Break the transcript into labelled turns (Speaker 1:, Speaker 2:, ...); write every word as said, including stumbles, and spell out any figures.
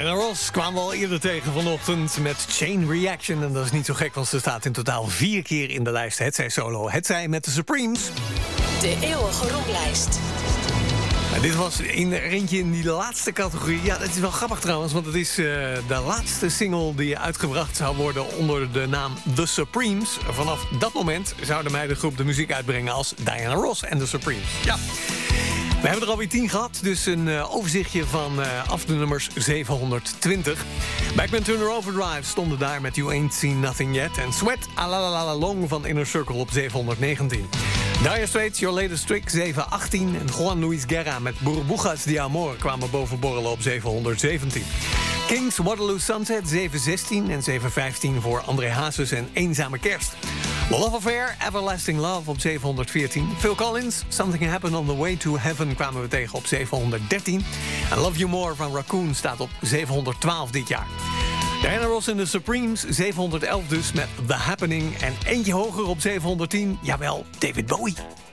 Speaker 1: Diana Ross kwamen we al eerder tegen vanochtend met Chain Reaction. En dat is niet zo gek, want ze staat in totaal vier keer in de lijst. Hetzij solo, hetzij met de Supremes.
Speaker 2: De eeuwige rollijst.
Speaker 1: En dit was in er eentje in die laatste categorie. Ja, dat is wel grappig trouwens, want het is uh, de laatste single die uitgebracht zou worden onder de naam The Supremes. Vanaf dat moment zou de meidengroep de muziek uitbrengen als Diana Ross en The Supremes. Ja. We hebben er alweer tien gehad, dus een uh, overzichtje van uh, af de nummers zevenhonderdtwintig. Backman Turner Overdrive stonden daar met You Ain't Seen Nothing Yet. En Sweat, Alalala Long van Inner Circle op zevenhonderdnegentien. Dire Straits, Your Latest Trick, zevenhonderdachttien. En Juan Luis Guerra met Burbujas de Amor kwamen boven borrelen op zevenhonderdzeventien. Kings, Waterloo Sunset, zevenhonderdzestien. En zevenhonderdvijftien voor André Hazes en Eenzame Kerst. Love Affair, Everlasting Love op zevenhonderdveertien. Phil Collins, Something Happened on the Way to Heaven kwamen we tegen op zevenhonderddertien. En Love You More van Raccoon staat op zevenhonderdtwaalf dit jaar. Diana Ross en de Supremes, zevenhonderdelf dus met The Happening. En eentje hoger op zevenhonderdtien, jawel, David Bowie.